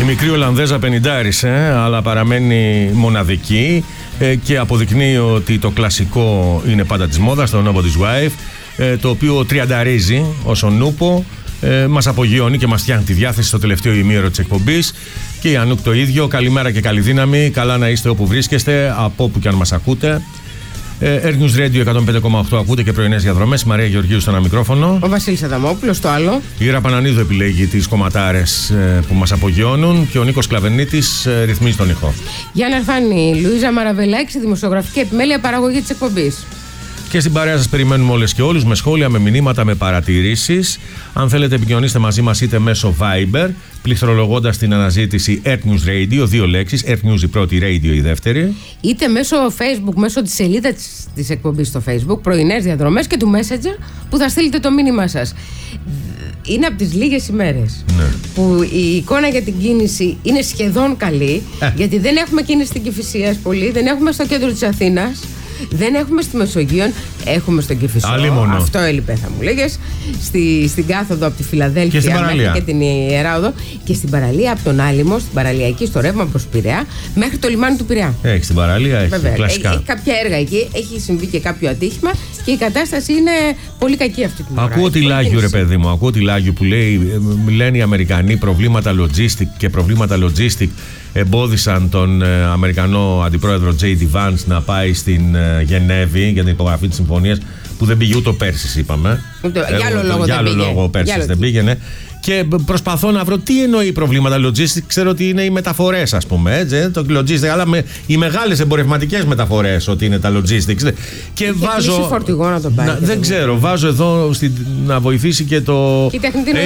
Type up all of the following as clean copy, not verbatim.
μικρή Ολλανδέζα 50, αλλά παραμένει μοναδική και αποδεικνύει ότι το κλασικό είναι πάντα της μόδας, το Nobody's Wife, το οποίο τριανταρίζει ως ο Νούπο, μας απογειώνει και μας φτιάχνει τη διάθεση στο τελευταίο ημίωρο της εκπομπής. Και η Ανούκ το ίδιο. Καλημέρα και καλή δύναμη. Καλά να είστε όπου βρίσκεστε, από όπου και αν μας ακούτε. Air News Radio 105,8 ακούτε και πρωινές διαδρομές. Μαρία Γεωργίου στο ένα μικρόφωνο. Ο Βασίλης Αδαμόπουλος στο άλλο. Η Ήρα Πανανίδου επιλέγει τις κομματάρες που μας απογειώνουν και ο Νίκος Κλαβενίτης ρυθμίζει τον ήχο. Γιάννα Αρφάνη, Λουίζα Μαραβελάκη, δημοσιογραφική επιμέλεια παραγωγή της εκπομπής. Και στην παρέα σας περιμένουμε όλες και όλους με σχόλια, με μηνύματα, με παρατηρήσεις. Αν θέλετε, επικοινωνήστε μαζί μας είτε μέσω Viber, πληκτρολογώντας την αναζήτηση Earth News Radio, 2 λέξεις, Earth News η πρώτη, Radio η δεύτερη. Είτε μέσω Facebook, μέσω της σελίδας της εκπομπής στο Facebook, πρωινές διαδρομές, και του Messenger που θα στείλετε το μήνυμά σας. Είναι από τις λίγες ημέρες που η εικόνα για την κίνηση είναι σχεδόν καλή, γιατί δεν έχουμε κίνηση στην Κηφισίας πολύ, δεν έχουμε στο κέντρο της Αθήνας. Δεν έχουμε στη Μεσογείο, έχουμε στον Κηφισό. Αυτό έλειπε, θα μου λέγες. Στην κάθοδο από τη Φιλαδέλφια μέχρι και την Ιερά Οδό. Και στην παραλία από τον Άλυμο, στην παραλιακή, στο ρεύμα προς Πειραιά, μέχρι το λιμάνι του Πειραιά. Έχει στην παραλία, έχει κλασικά. Έχει κάποια έργα εκεί, έχει συμβεί και κάποιο ατύχημα και η κατάσταση είναι πολύ κακή αυτή την ώρα. Ακούω τη Λάγιου, ρε παιδί μου, ακούω τη Λάγιου που λένε οι Αμερικανοί προβλήματα logistic και προβλήματα logistic εμπόδισαν τον Αμερικανό αντιπρόεδρο J.D. Vance να πάει στην Γενέβη για την υπογραφή της συμφωνίας, που δεν πήγε ούτε πέρσις, είπαμε. Για άλλο λόγο πέρσις δεν πήγαινε. Και προσπαθώ να βρω τι εννοεί προβλήματα logistics. Ξέρω ότι είναι οι μεταφορές, ας πούμε, έτσι, το logistics, αλλά οι μεγάλες εμπορευματικές μεταφορές, ότι είναι τα logistics. Και βάζω. Φορτηγό να τον πάρει. Δεν ξέρω, βάζω εδώ να βοηθήσει και το AI.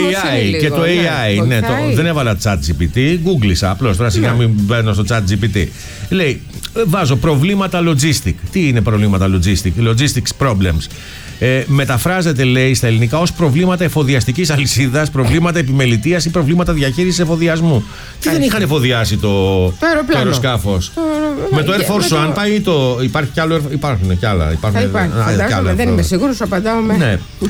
Και το AI. Ναι, δεν έβαλα ChatGPT, γκούγκλισα απλώς. Τώρα σιγά μην μπαίνω στο ChatGPT. Λέει, βάζω προβλήματα logistic. Τι είναι προβλήματα logistic? Logistics problems. Μεταφράζεται, λέει, στα ελληνικά ως προβλήματα εφοδιαστικής αλυσίδας, προβλήματα επιμελητείας ή προβλήματα διαχείρισης εφοδιασμού. Τι δεν είχαν εφοδιάσει το αεροσκάφος? Με το Air Force One πάει υπάρχει κι άλλο? Υπάρχουν κι άλλα. Δεν είμαι σίγουρος, απαντάω με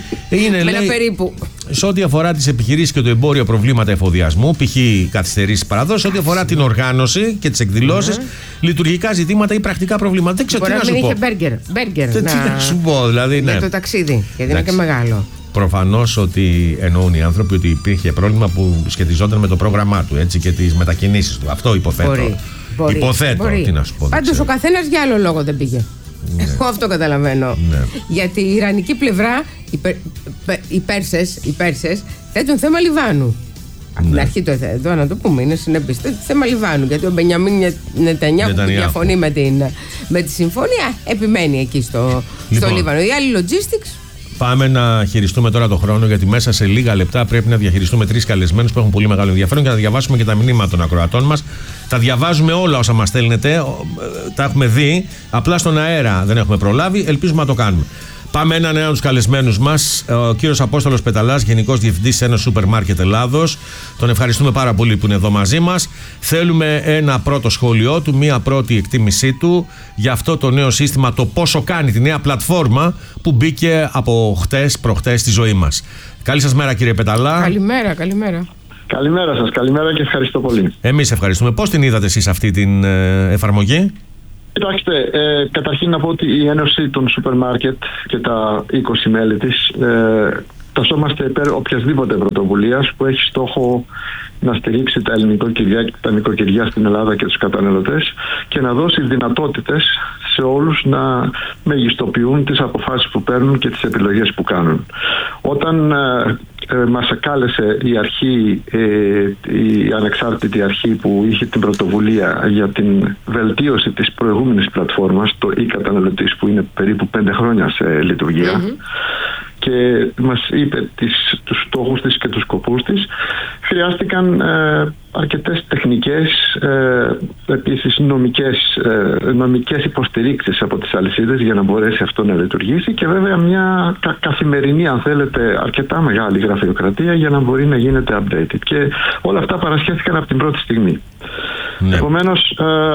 ένα περίπου. Σε ό,τι αφορά τις επιχειρήσεις και το εμπόριο, προβλήματα εφοδιασμού, π.χ. καθυστερήσεις παραδόσεις. Σε ό,τι αφορά την οργάνωση και τις εκδηλώσεις, λειτουργικά ζητήματα ή πρακτικά προβλήματα. Δεν ξέρω τι να σου πω. Μπέργκερ. Τι να σου πω, δηλαδή. Για το ταξίδι, γιατί είναι και μεγάλο. Προφανώς ότι εννοούν οι άνθρωποι ότι υπήρχε πρόβλημα που σχετιζόταν με το πρόγραμμά του, έτσι, και τις μετακινήσεις του. Αυτό υποθέτω. Υποθέτω. Τι να σου πω. Πάντως ο καθένας για άλλο λόγο δεν πήγε. Εγώ αυτό καταλαβαίνω. Γιατί η ιρανική πλευρά, οι Πέρσες θέτουν θέμα Λιβάνου. Από την αρχή εδώ να το πούμε, είναι συνεπής. Θέμα Λιβάνου. Γιατί ο Μπενιαμίν Νετανιάχου που διαφωνεί με τη συμφωνία επιμένει εκεί στο Λίβανο. Οι άλλοι logistics. Πάμε να χειριστούμε τώρα το χρόνο, γιατί μέσα σε λίγα λεπτά πρέπει να διαχειριστούμε 3 καλεσμένους που έχουν πολύ μεγάλο ενδιαφέρον και να διαβάσουμε και τα μηνύματα των ακροατών μας. Τα διαβάζουμε όλα όσα μας στέλνετε, τα έχουμε δει. Απλά στον αέρα δεν έχουμε προλάβει. Ελπίζουμε να το κάνουμε. Πάμε έναν από τους καλεσμένους μας, ο κύριος Απόστολος Πεταλάς, Γενικός Διευθυντής Ένωσης Σούπερ Μάρκετ Ελλάδος. Τον ευχαριστούμε πάρα πολύ που είναι εδώ μαζί μας. Θέλουμε ένα πρώτο σχόλιο του, μία πρώτη εκτίμησή του για αυτό το νέο σύστημα, το πόσο κάνει, τη νέα πλατφόρμα που μπήκε από προχτές στη ζωή μας. Καλή σας μέρα, κύριε Πεταλά. Καλημέρα. Καλημέρα σας, καλημέρα και ευχαριστώ πολύ. Εμείς ευχαριστούμε. Πώς την είδατε εσείς αυτή την εφαρμογή? Κοιτάξτε, καταρχήν να πω ότι η Ένωση των Σούπερ Μάρκετ και τα 20 μέλη της τασσόμαστε υπέρ οποιασδήποτε πρωτοβουλίας που έχει στόχο να στηρίξει τα νοικοκυριά στην Ελλάδα και τους καταναλωτές και να δώσει δυνατότητες σε όλους να μεγιστοποιούν τις αποφάσεις που παίρνουν και τις επιλογές που κάνουν. Όταν μας κάλεσε η αρχή, η ανεξάρτητη αρχή που είχε την πρωτοβουλία για την βελτίωση της προηγούμενης πλατφόρμας, το e-καταναλωτής, που είναι περίπου 5 χρόνια σε λειτουργία, και μας είπε τους στόχους της και τους σκοπούς της, χρειάστηκαν αρκετές τεχνικές, επίσης νομικές υποστηρίξεις από τις αλυσίδες για να μπορέσει αυτό να λειτουργήσει, και βέβαια μια καθημερινή, αν θέλετε, αρκετά μεγάλη γραφειοκρατία για να μπορεί να γίνεται updated, και όλα αυτά παρασχέθηκαν από την πρώτη στιγμή. Ναι. Επομένως,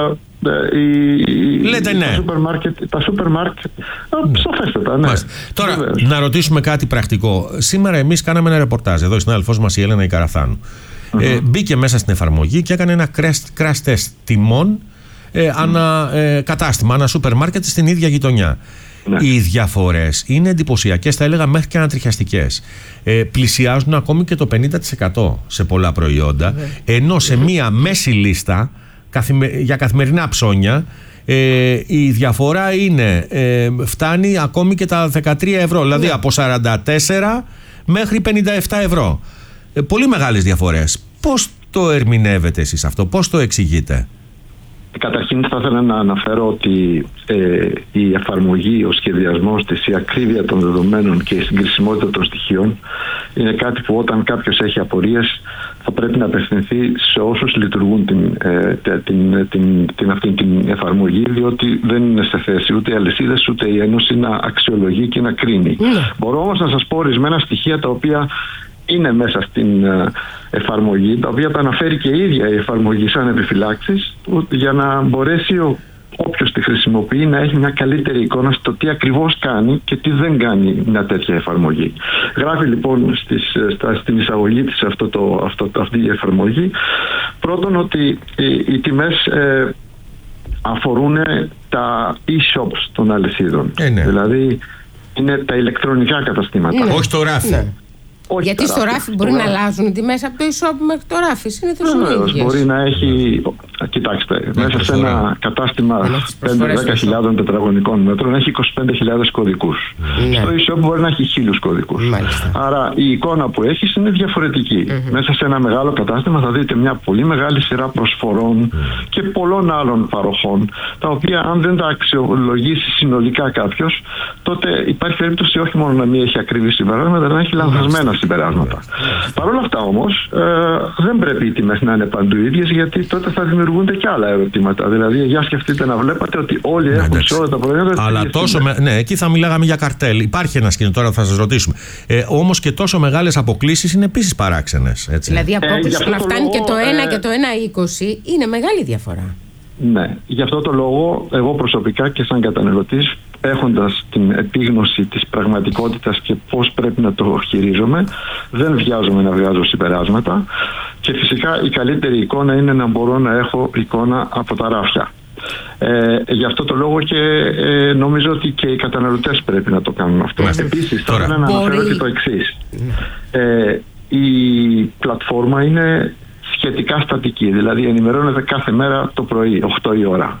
τα σούπερ μάρκετ σαφέστατα, ναι. Τώρα, να ρωτήσουμε κάτι πρακτικό. Σήμερα εμείς κάναμε ένα ρεπορτάζ εδώ, η συνάδελφός μας η Έλενα η Καραθάνου. Μπήκε μέσα στην εφαρμογή και έκανε ένα crash test τιμών ανά κατάστημα, ανά σούπερ μάρκετ στην ίδια γειτονιά. Ναι. Οι διαφορές είναι εντυπωσιακές, θα έλεγα μέχρι και ανατριχιαστικές. Πλησιάζουν ακόμη και το 50% σε πολλά προϊόντα, ενώ σε μία μέση λίστα για καθημερινά ψώνια η διαφορά φτάνει ακόμη και τα 13 ευρώ, δηλαδή από 44 μέχρι 57 ευρώ. Πολύ μεγάλες διαφορές. Πώς το ερμηνεύετε εσείς αυτό, πώς το εξηγείτε? Καταρχήν θα ήθελα να αναφέρω ότι η εφαρμογή, ο σχεδιασμός της, η ακρίβεια των δεδομένων και η συγκρισιμότητα των στοιχείων είναι κάτι που όταν κάποιος έχει απορίες θα πρέπει να απευθυνθεί σε όσους λειτουργούν αυτή την εφαρμογή, διότι δεν είναι σε θέση ούτε οι αλυσίδες ούτε η Ένωση να αξιολογεί και να κρίνει. Μπορώ όμως να σας πω ορισμένα στοιχεία τα οποία είναι μέσα στην εφαρμογή, τα οποία τα αναφέρει και η ίδια η εφαρμογή σαν επιφυλάξεις, για να μπορέσει όποιος τη χρησιμοποιεί να έχει μια καλύτερη εικόνα στο τι ακριβώς κάνει και τι δεν κάνει μια τέτοια εφαρμογή. Γράφει λοιπόν στην εισαγωγή της αυτή η εφαρμογή πρώτον ότι οι τιμές αφορούν τα e-shops των αλυσίδων. Δηλαδή είναι τα ηλεκτρονικά καταστήματα. Όχι το ράφι. Ναι. Γιατί στο ράφι μπορεί να αλλάζουν οι τιμές από το e-shop μέχρι το ράφι. Συνήθως είναι ίδιες. Μπορεί να έχει. Κοιτάξτε, μέσα σε ένα κατάστημα 5-10.000 τετραγωνικών μέτρων έχει 25.000 κωδικούς. Στο e-shop μπορεί να έχει 1.000 κωδικούς. Άρα η εικόνα που έχεις είναι διαφορετική. Μέσα σε ένα μεγάλο κατάστημα θα δείτε μια πολύ μεγάλη σειρά προσφορών και πολλών άλλων παροχών, τα οποία αν δεν τα αξιολογήσει συνολικά κάποιος, τότε υπάρχει περίπτωση όχι μόνο να μην έχει ακριβή συμπεράσματα, αλλά να έχει λανθασμένα συμπεράσματα. Παρ' όλα αυτά όμως δεν πρέπει οι τιμές να είναι παντού ίδιες, γιατί τότε θα δημιουργούνται και άλλα ερωτήματα. Δηλαδή, για σκεφτείτε να βλέπατε ότι όλοι έχουν σε όλα τα προϊόντα. Αλλά τόσο. Ναι, εκεί θα μιλάγαμε για καρτέλ. Υπάρχει ένα σκηνικό, τώρα θα σας ρωτήσουμε. Όμως και τόσο μεγάλες αποκλίσεις είναι επίσης παράξενες. Δηλαδή, απόκληση να φτάνει και το 1 και το 1,20 είναι μεγάλη διαφορά. Ναι, γι' αυτό το λόγο εγώ προσωπικά και σαν καταναλωτής, έχοντας την επίγνωση της πραγματικότητας και πώς πρέπει να το χειρίζομαι, δεν βιάζομαι να βγάζω συμπεράσματα και φυσικά η καλύτερη εικόνα είναι να μπορώ να έχω εικόνα από τα ράφια. Γι' αυτό το λόγο και νομίζω ότι και οι καταναλωτές πρέπει να το κάνουν αυτό. Επίσης θα ήθελα να αναφέρω και το εξής. Η πλατφόρμα είναι σχετικά στατική, δηλαδή ενημερώνεται κάθε μέρα το πρωί, 8 η ώρα.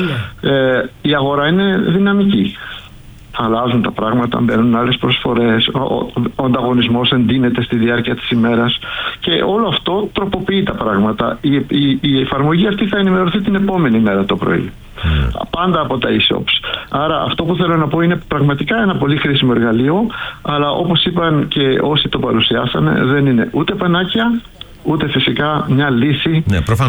Η αγορά είναι δυναμική. Αλλάζουν τα πράγματα, μπαίνουν άλλες προσφορές, ο ανταγωνισμός εντείνεται στη διάρκεια της ημέρας και όλο αυτό τροποποιεί τα πράγματα. Η εφαρμογή αυτή θα ενημερωθεί την επόμενη μέρα το πρωί. Πάντα από τα e-shops. Άρα αυτό που θέλω να πω είναι πραγματικά ένα πολύ χρήσιμο εργαλείο, αλλά όπως είπαν και όσοι το παρουσιάσανε, δεν είναι ούτε πανάκια, ούτε φυσικά μια λύση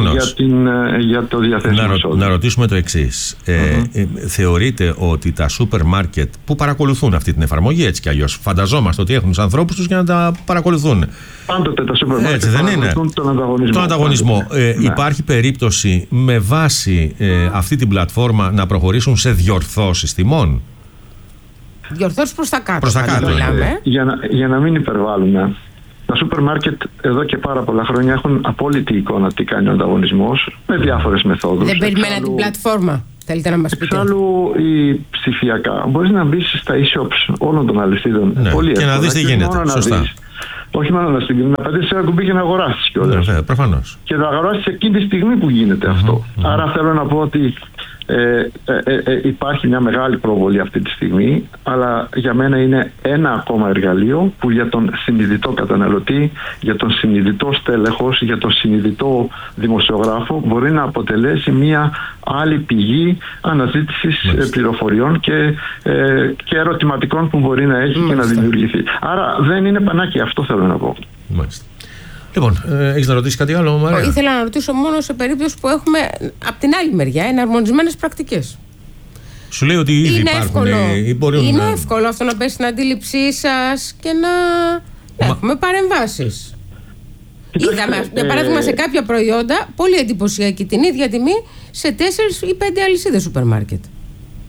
για το διαθέσιμο εισόδημα. Να ρωτήσουμε το εξής. Θεωρείτε ότι τα σούπερ μάρκετ που παρακολουθούν αυτή την εφαρμογή, έτσι κι αλλιώς, φανταζόμαστε ότι έχουν τους ανθρώπους τους για να τα παρακολουθούν. Πάντοτε τα σούπερ μάρκετ παρακολουθούν τον ανταγωνισμό. Υπάρχει περίπτωση με βάση αυτή την πλατφόρμα να προχωρήσουν σε διορθώσεις τιμών? Διορθώσεις προς τα κάτω. Προς τα κάτω. Για να μην υπερβάλλουμε. Τα σούπερ μάρκετ εδώ και πάρα πολλά χρόνια έχουν απόλυτη εικόνα τι κάνει ο ανταγωνισμός με διάφορες μεθόδους. Δεν περιμένετε την πλατφόρμα, θέλετε να μας πείτε? Εξάλλου η ψηφιακά μπορείς να μπεις στα e-shops όλων των αλυσίδων. Πολύ και να δεις τι γίνεται. Σωστά. Όχι μόνο να πατήσεις ένα κουμπί και να αγοράσεις κιόλας. Προφανώς. Και να αγοράσεις εκείνη τη στιγμή που γίνεται αυτό. Άρα θέλω να πω ότι υπάρχει μια μεγάλη προβολή αυτή τη στιγμή, αλλά για μένα είναι ένα ακόμα εργαλείο που για τον συνειδητό καταναλωτή, για τον συνειδητό στέλεχος, για τον συνειδητό δημοσιογράφο μπορεί να αποτελέσει μια άλλη πηγή αναζήτησης πληροφοριών και ερωτηματικών που μπορεί να έχει και να δημιουργηθεί. Άρα δεν είναι πανάκια, αυτό θέλω να πω. Μάλιστα. Λοιπόν, έχεις να ρωτήσεις κάτι άλλο, Μαρία? Ήθελα να ρωτήσω μόνο σε περίπτωση που έχουμε από την άλλη μεριά εναρμονισμένες πρακτικές. Σου λέει ότι ήδη υπάρχουν. Είναι εύκολο αυτό να πέσει στην αντίληψή σας και να έχουμε παρεμβάσεις. Είδαμε, για παράδειγμα, σε κάποια προϊόντα πολύ εντυπωσιακή την ίδια τιμή σε 4 ή 5 αλυσίδες σούπερ μάρκετ.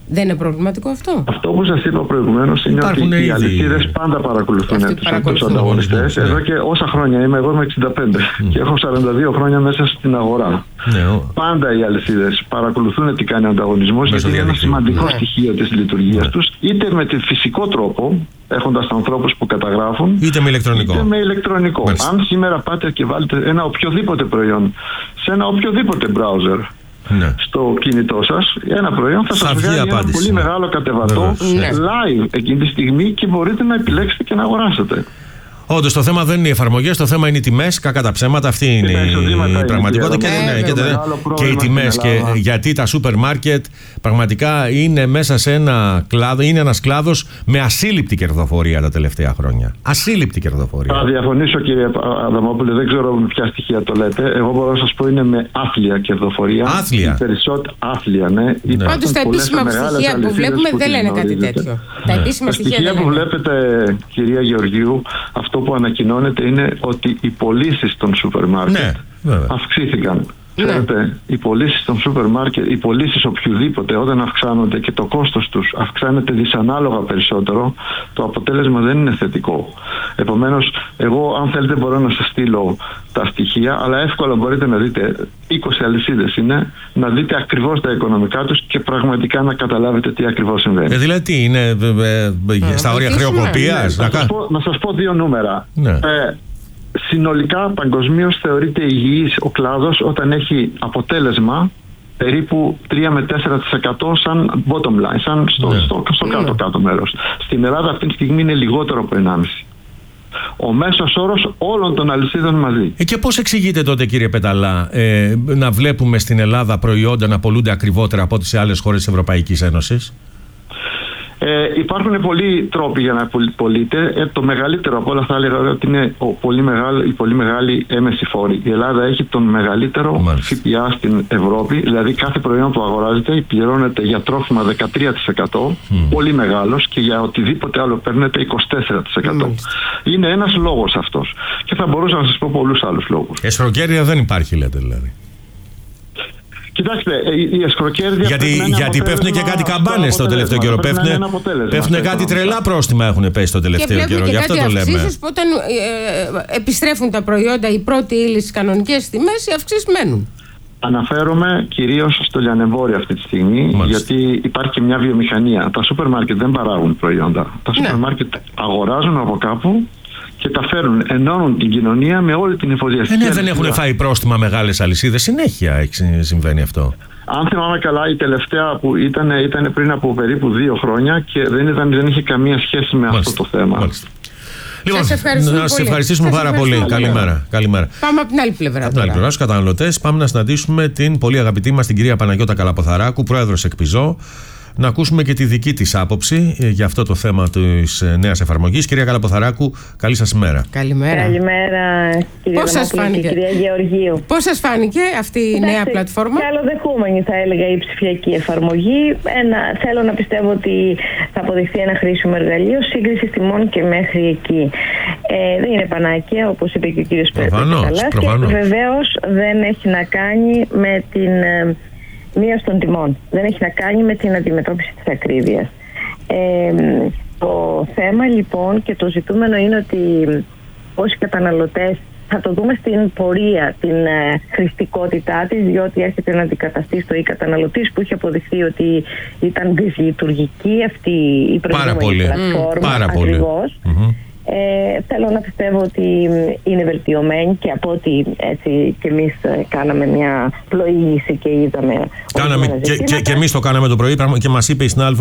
Δεν είναι προβληματικό αυτό? Αυτό που σας είπα προηγουμένως είναι ότι οι αλυσίδες πάντα παρακολουθούν τους ανταγωνιστές. Εδώ και όσα χρόνια είμαι, εγώ είμαι 65 και έχω 42 χρόνια μέσα στην αγορά. Πάντα οι αλυσίδες παρακολουθούν τι κάνει ο ανταγωνισμός, γιατί είναι ένα σημαντικό στοιχείο της λειτουργίας τους, είτε με φυσικό τρόπο, έχοντας ανθρώπους που καταγράφουν, είτε με ηλεκτρονικό. Αν σήμερα πάτε και βάλετε ένα οποιοδήποτε προϊόν σε ένα οποιοδήποτε browser στο κινητό σας, ένα προϊόν θα σας βγάλει ένα πολύ μεγάλο κατεβατό live εκείνη τη στιγμή και μπορείτε να επιλέξετε και να αγοράσετε. Όντως το θέμα δεν είναι οι εφαρμογές, το θέμα είναι οι τιμές. Κακά τα ψέματα, αυτή είναι η πραγματικότητα. Και οι τιμές. Και γιατί τα σούπερ μάρκετ πραγματικά είναι μέσα σε ένα κλάδο, είναι ένας κλάδος με ασύλληπτη κερδοφορία τα τελευταία χρόνια. Ασύλληπτη κερδοφορία. Θα διαφωνήσω, κύριε Αδαμόπουλε, δεν ξέρω με ποια στοιχεία το λέτε. Εγώ μπορώ να σας πω είναι με άθλια κερδοφορία. Άθλια. Άθλια, ναι. Πάντως τα επίσημα στοιχεία που βλέπουμε δεν λένε κάτι τέτοιο. Τα επίσημα στοιχεία που βλέπετε, κυρία Γεωργίου, αυτό που ανακοινώνεται είναι ότι οι πωλήσεις των σούπερ μάρκετ αυξήθηκαν. Ξέρετε, οι πωλήσεις των σούπερ μάρκετ, οι πωλήσεις οποιοδήποτε όταν αυξάνονται και το κόστος τους αυξάνεται δυσανάλογα περισσότερο, το αποτέλεσμα δεν είναι θετικό. Επομένως, εγώ αν θέλετε μπορώ να σας στείλω τα στοιχεία, αλλά εύκολα μπορείτε να δείτε, 20 αλυσίδες είναι, να δείτε ακριβώς τα οικονομικά τους και πραγματικά να καταλάβετε τι ακριβώς συμβαίνει. Δηλαδή τι είναι στα όρια χρεοκοπίας? Να σας πω δύο νούμερα. Συνολικά παγκοσμίως θεωρείται υγιής ο κλάδος όταν έχει αποτέλεσμα περίπου 3 με 4% σαν bottom line, σαν στο κάτω-κάτω μέρος. Στην Ελλάδα αυτή τη στιγμή είναι λιγότερο από 1,5%. Ο μέσος όρος όλων των αλυσίδων μαζί. Και πώς εξηγείτε τότε, κύριε Πεταλά, να βλέπουμε στην Ελλάδα προϊόντα να πωλούνται ακριβότερα από ό,τι σε άλλες χώρες της Ευρωπαϊκής Ένωσης? Υπάρχουν πολλοί τρόποι για να πωλείτε. Το μεγαλύτερο από όλα θα έλεγα ότι είναι η πολύ μεγάλη έμεση φόρη. Η Ελλάδα έχει τον μεγαλύτερο ΦΠΑ στην Ευρώπη, δηλαδή κάθε προϊόν που αγοράζετε πληρώνεται για τρόφιμα 13%, πολύ μεγάλος, και για οτιδήποτε άλλο παίρνετε 24%. Είναι ένας λόγος αυτός. Και θα μπορούσα να σας πω πολλούς άλλους λόγους. Εσχροκέρδεια δεν υπάρχει, λέτε δηλαδή? Κοιτάξτε, η εσχροκέρδεια. Γιατί πέφτουν και κάτι καμπάνες το τελευταίο καιρό. Πέφτουν κάτι τρελά πρόστιμα, έχουν πέσει το τελευταίο καιρό. Γι' αυτό το λέμε. Αυξήσεις που όταν επιστρέφουν τα προϊόντα, η πρώτη ύλη στις κανονικές τιμές, οι αυξήσεις μένουν. Αναφέρομαι κυρίως στο λιανεμπόριο αυτή τη στιγμή, γιατί υπάρχει και μια βιομηχανία. Τα σούπερ μάρκετ δεν παράγουν προϊόντα. Τα σούπερ μάρκετ αγοράζουν από κάπου και τα φέρνουν, ενώνουν την κοινωνία με όλη την εφοδιαστική. Δεν έχουν φάει πρόστιμα μεγάλες αλυσίδες, συνέχεια συμβαίνει αυτό. Αν θυμάμαι καλά, η τελευταία που ήταν πριν από περίπου 2 χρόνια και δεν είχε καμία σχέση με αυτό το θέμα. Λοιπόν, να σας ευχαριστήσουμε πάρα πολύ. Καλημέρα. Πάμε από την άλλη πλευρά. Από την άλλη πλευρά, στους καταναλωτές, πάμε να συναντήσουμε την πολύ αγαπητή μας την κυρία Παναγιώτα Καλαποθαράκου, πρόεδρος Εκπιζώ. Να ακούσουμε και τη δική της άποψη για αυτό το θέμα της νέας εφαρμογής. Κυρία Καλαποθαράκου, καλή σας ημέρα. Καλημέρα. Καλημέρα, κυρία Δαμόπουλη και κυρία Γεωργίου. Πώς σας φάνηκε αυτή η νέα πλατφόρμα? Καλοδεχούμενη θα έλεγα η ψηφιακή εφαρμογή. Θέλω να πιστεύω ότι θα αποδειχθεί ένα χρήσιμο εργαλείο σύγκριση τιμών και μέχρι εκεί. Δεν είναι πανάκια, όπως είπε και ο κύριος Πεταλάς. Και βεβαίως δεν έχει να κάνει με την μείωση των τιμών. Δεν έχει να κάνει με την αντιμετώπιση της ακρίβειας. Το θέμα λοιπόν και το ζητούμενο είναι ότι όσοι καταναλωτές θα το δούμε στην πορεία την χρηστικότητά της, διότι έρχεται να αντικαταστήσει το καταναλωτής που είχε αποδειχθεί ότι ήταν δυσλειτουργική αυτή η προηγούμενη πλατφόρμα ακριβώς. Θέλω να πιστεύω ότι είναι βελτιωμένη και από ότι έτσι και εμείς κάναμε μια πλοήγηση και είδαμε. Και εμείς το κάναμε το πρωί και μας είπε η συνάδελφος